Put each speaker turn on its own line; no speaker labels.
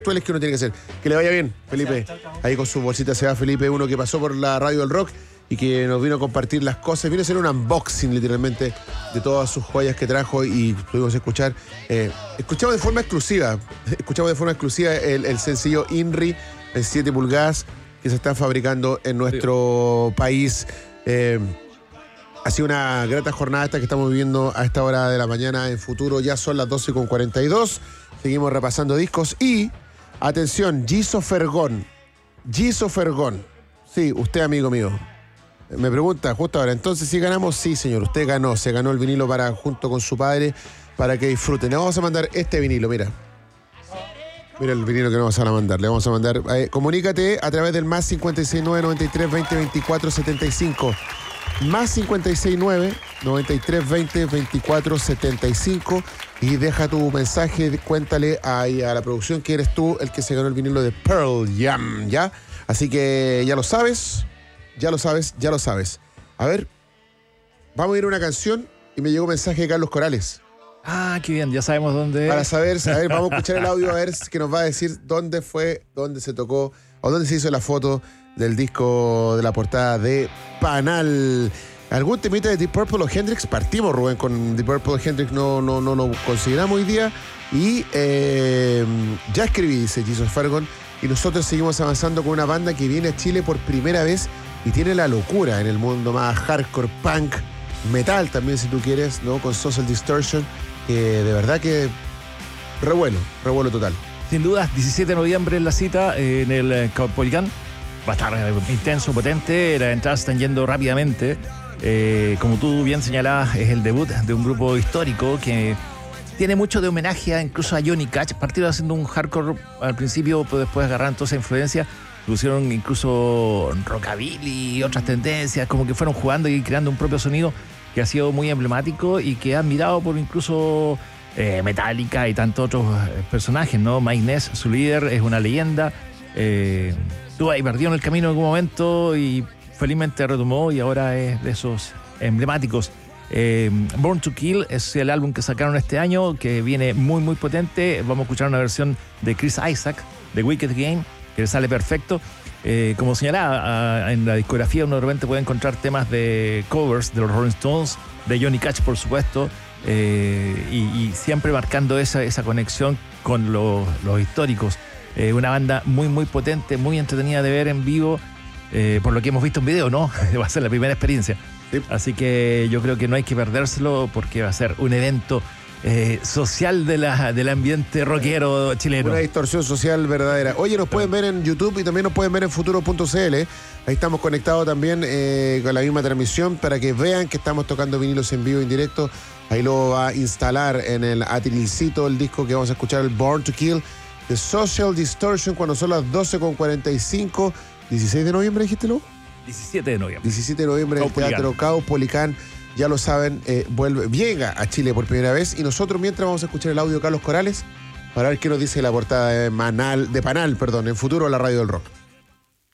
que uno tiene que hacer. Que le vaya bien, Felipe. Ahí con su bolsita se va Felipe, uno que pasó por la radio del rock y que nos vino a compartir las cosas. Vino a hacer un unboxing literalmente de todas sus joyas que trajo y pudimos escuchar. Escuchamos de forma exclusiva el sencillo INRI en 7 pulgadas que se está fabricando en nuestro país. Ha sido una grata jornada esta que estamos viviendo a esta hora de la mañana. En Futuro ya son las 12:42. Seguimos repasando discos y... Atención, Giso Fergón. Sí, usted, amigo mío. Me pregunta justo ahora, entonces si ganamos, sí, señor, usted ganó. Se ganó el vinilo junto con su padre para que disfruten. Le vamos a mandar este vinilo, mira. Mira el vinilo que nos van a mandar. Le vamos a mandar. Comunícate a través del más 569 93 20 24 75. Más 569 93 20 24 75 y deja tu mensaje, cuéntale a la producción que eres tú el que se ganó el vinilo de Pearl Jam, ¿ya? Así que ya lo sabes. A ver, vamos a ir a una canción y me llegó un mensaje de Carlos Corales.
Ah, qué bien, ya sabemos dónde.
Para saber, vamos a escuchar el audio a ver qué nos va a decir dónde fue, dónde se tocó o dónde se hizo la foto del disco de la portada de Panal. ¿Algún temita de Deep Purple o Hendrix? Partimos, Rubén, con Deep Purple o Hendrix, no lo consideramos hoy día. Y ya escribí, dice Jesus Fergon, y nosotros seguimos avanzando con una banda que viene a Chile por primera vez y tiene la locura en el mundo más hardcore, punk, metal también si tú quieres, ¿no? Con Social Distortion, que de verdad que revuelo total.
Sin dudas, 17 de noviembre en la cita en el Caupolicán. Va a estar intenso, potente, las entradas están yendo rápidamente. Como tú bien señalabas, es el debut de un grupo histórico que tiene mucho de homenaje incluso a Johnny Cash. Partieron haciendo un hardcore al principio, pero después agarraron toda esa influencia. Pusieron incluso rockabilly y otras tendencias, como que fueron jugando y creando un propio sonido que ha sido muy emblemático y que ha admirado por incluso Metallica y tantos otros personajes, ¿no? Mike Ness, su líder, es una leyenda. Estuvo ahí perdido en el camino en algún momento y felizmente retomó y ahora es de esos emblemáticos. Born to Kill es el álbum que sacaron este año, que viene muy muy potente. Vamos a escuchar una versión de Chris Isaac, de Wicked Game, que le sale perfecto. Como señalaba, en la discografía uno de repente puede encontrar temas de covers de los Rolling Stones, de Johnny Cash por supuesto, y siempre marcando esa conexión con los históricos. Una banda muy muy potente, muy entretenida de ver en vivo, por lo que hemos visto en video, ¿no? Va a ser la primera experiencia. Sí. Así que yo creo que no hay que perdérselo porque va a ser un evento social del ambiente rockero chileno.
Una distorsión social verdadera. Oye, nos pueden ver en YouTube y también nos pueden ver en futuro.cl. Ahí estamos conectados también con la misma transmisión para que vean que estamos tocando vinilos en vivo, en directo. Ahí lo va a instalar en el atrilicito el disco que vamos a escuchar, el Born to Kill de Social Distortion, cuando son las 12:45. 16 de noviembre, dijiste, ¿no?
17 de noviembre.
17 de noviembre en el Teatro Caupolicán. Ya lo saben, llega a Chile por primera vez y nosotros mientras vamos a escuchar el audio de Carlos Corales para ver qué nos dice la portada de Panal, en Futuro, la radio del rock.